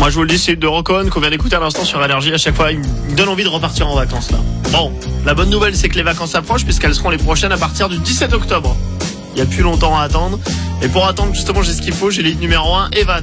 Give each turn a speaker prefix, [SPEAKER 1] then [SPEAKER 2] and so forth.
[SPEAKER 1] Moi je vous le dis, c'est de Rocon qu'on vient d'écouter à l'instant sur Énergie. À chaque fois il me donne envie de repartir en vacances là. Bon, la bonne nouvelle c'est que les vacances approchent puisqu'elles seront les prochaines à partir du 17 octobre. Il n'y a plus longtemps à attendre. Et pour attendre justement j'ai ce qu'il faut, j'ai l'île numéro 1, Evan.